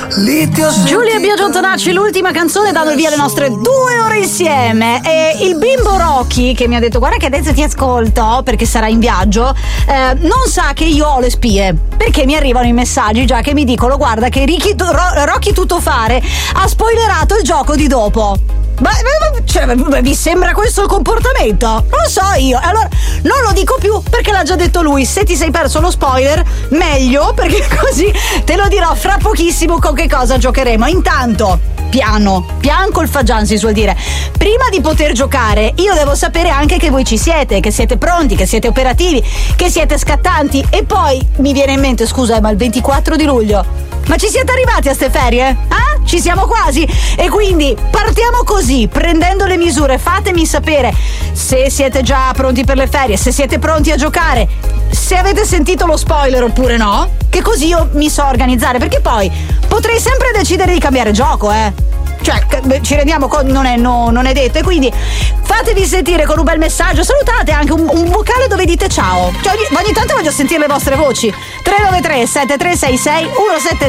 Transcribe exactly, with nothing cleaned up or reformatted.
Giulia e Biagio Tonacci, l'ultima canzone, dando il via alle nostre due ore insieme. E il bimbo Rocky, che mi ha detto guarda che adesso ti ascolto perché sarà in viaggio, eh, non sa che io ho le spie, perché mi arrivano i messaggi già che mi dicono guarda che Ricky, Ro, Rocky Tuttofare ha spoilerato il gioco di dopo. Ma, ma cioè, vi sembra questo il comportamento? Non lo so io. Allora non lo dico più perché l'ha già detto lui. Se ti sei perso lo spoiler, meglio, perché così te lo dirò fra pochissimo con che cosa giocheremo. Intanto, piano, pian col fagian si suol dire. Prima di poter giocare, io devo sapere anche che voi ci siete, che siete pronti, che siete operativi, che siete scattanti. E poi mi viene in mente, scusa, ma il ventiquattro di luglio, ma ci siete arrivati a ste ferie? Ah? Ci siamo quasi. E quindi partiamo così, prendendo le misure. Fatemi sapere se siete già pronti per le ferie, se siete pronti a giocare, se avete sentito lo spoiler oppure no, che così io mi so organizzare, perché poi potrei sempre decidere di cambiare gioco, eh cioè ci rendiamo conto, non è, no, non è detto. E quindi fatevi sentire con un bel messaggio, salutate anche un, un vocale dove dite ciao, cioè, ogni, ogni tanto voglio sentire le vostre voci. Tre nove tre sette tre sei sei uno sette